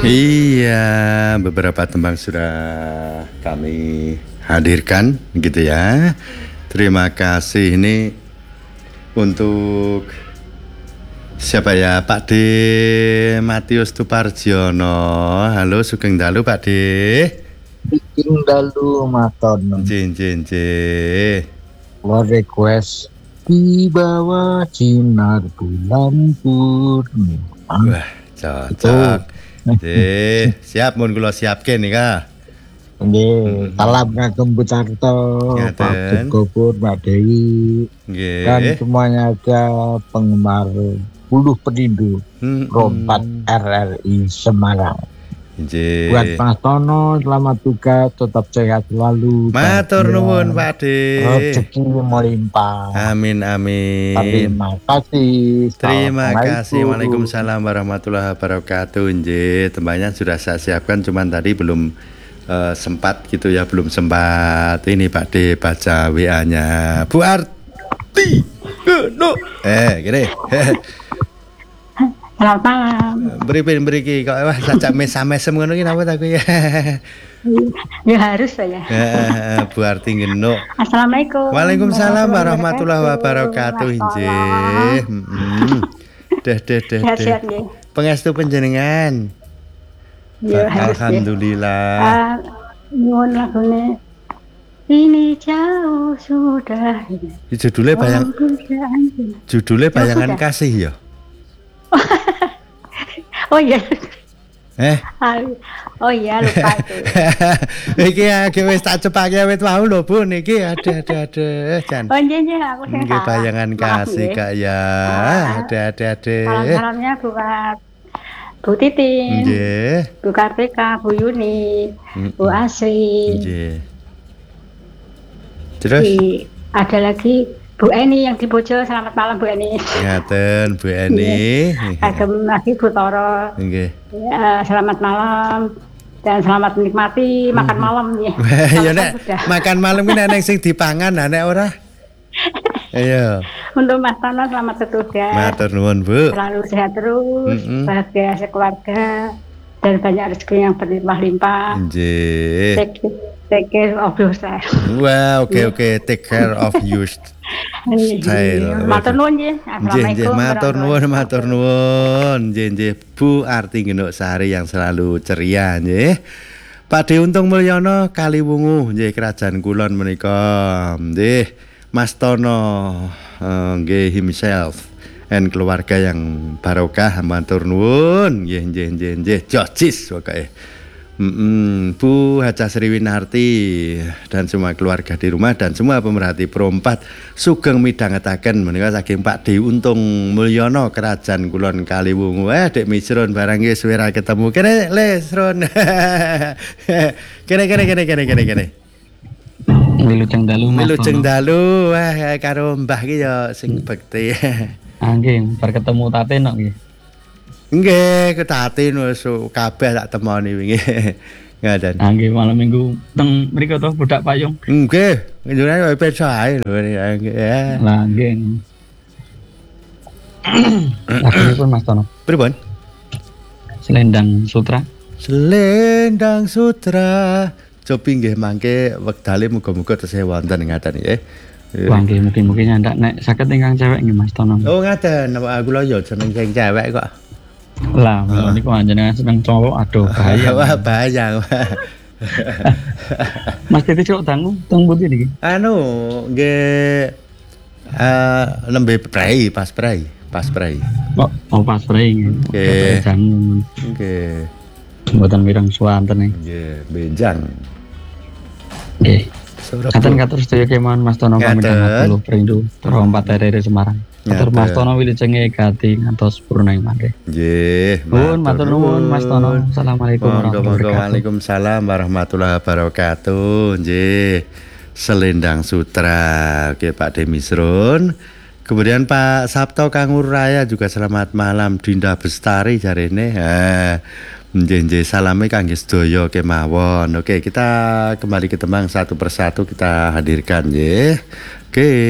Iya, beberapa tembang sudah kami hadirkan gitu ya. Terima kasih ini untuk siapa ya, Pak D Matius Tuparjono. Halo Sugeng Dalu Pak D. Sugeng Dalu Matono. Jin. Request di bawah sinar bulan purnama. Wah, cocok. Siap mun kula siapke nika. Nggih, salam kagem Bu Carto, Pak Gopur, Mbak Dewi. Dan semuanya ada penggemar Buluh Perindu Rompat RRI Semarang. Buat Mas Tono, selamat tugas, tetap sehat selalu. Matur nuwun Pak De. Rezeki melimpah. Amin. Terima kasih. Terima kasih. Waalaikumsalam warahmatullahi wabarakatuh. Nggih, tembaknya sudah saya siapkan, cuman tadi belum sempat gitu ya, belum sempat ini Pak De baca WA-nya Bu Arti. Gini. Selamat malam. Beri kok saja mesam-mesem ngono ki napa ta kuwi. Ya harus saya. Bu Arti ngeno. Assalamualaikum. Waalaikumsalam warahmatullahi wabarakatuh nggih. Deh. Sehat-sehat nggih. Pangestu panjenengan. Ya harus. Alhamdulillah. Nyuwun lagune ini jauh sudah. Judulnya bayangan kasih ya. Oh iya. Oh iya, lupa itu. Iki agak wis tak cepake wit wau lho Bu niki ada Jan. Oh iya aku sing salah. Bayangan kasih Kak ya. Ada. Salamnya buat Bu Titin. Nggih. Bu Kartika, Bu Yuni, Bu Asri. Nggih. Terus ada lagi Bu Eni yang di Bojo, selamat malam Bu Eni. Ngaten Bu Eni. Kagem lagi Bu Toro. Nggih. Ya, selamat malam dan selamat menikmati makan malam ya. Ya nek makan malam ki nek sing dipangan nek ora. Ayo. Untuk Mas Tono selamat bertugas. Matur nuwun Bu. Selalu sehat terus, bahagia sekeluarga dan banyak rezeki yang berlimpah-limpah. Nggih. Take care of yourself. Wah, oke. Take care of you. Matur nuwun nggih. Assalamualaikum. Matur nuwun. Nggih. Bu Arti Gendok Sari yang selalu ceria nggih. Pak De Untung Mulyono Kaliwungu nggih Kerajaan Kulon menika. Nggih. Mas Tono nggih himself and keluarga yang barokah, matur nuwun. Nggih. Jocis pokoke. Bu Haja Sriwinarti dan semua keluarga di rumah dan semua pemerhati Pro4 sugeng midhangetaken menika saking Pak De Untung Mulyono Kerajaan Kulon Kaliwungu. Dek Misrun barang nggih suwe ra ketemu. Kene le Srun. Kene. Wilujeng Dalu wah karo Mbah ki ya sing bekti. Nggih, bar ketemu tate nok nggih. Nggih, ketatin wis kabeh tak temoni wingi. Ngaten. Nggih, malam Minggu teng mriku to Budak Payung. Nggih, njenengan wae pesa ae lho nggih. Lah nggih. Pripun Mas Tono? Pripun? Selendang Sutra. Cobi nggih mangke wektale muga-muga tesih wonten ngaten nggih. Wah nggih mungkin ndak nek saged ingkang cewek nggih Mas Tono. Oh ngaten, aku lho ya jeneng sing cewek kok. Lah, niku anjenengan seneng cowok, aduh bahaya. Wah, bahaya. Mas Titi cok dangu, teng pundi niki? Nggih nembe pas prei. Oh, pas prei nggih. Nggih. Dangu. Nggih. Mboten mireng suwanten nggih. Nggih, benjang. Nggih. Katen katur sedaya kemawon Mas Tono pamidhan Buluh Perindu Pro4 RRI Semarang. Matur Mas Tono wilujenge gati ngantos purna mangke. Nggih, matur nuwun Mas Tono. Assalamualaikum warahmatullahi wabarakatuh. Waalaikumsalam warahmatullahi wabarakatuh. Nggih. Selendang Sutra. Oke Pak De Misrun. Kemudian Pak Sabto Kangur Raya juga selamat malam. Dinda Bestari jarene. Nggih salame kangge sedaya kemawon. Oke, kita kembali ke tembang satu persatu kita hadirkan nggih. Oke.